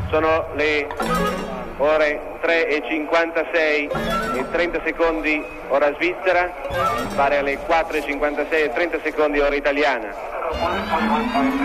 Sono le ore 3:56 e 30 secondi ora svizzera, pare alle 4:56 e 30 secondi ora italiana.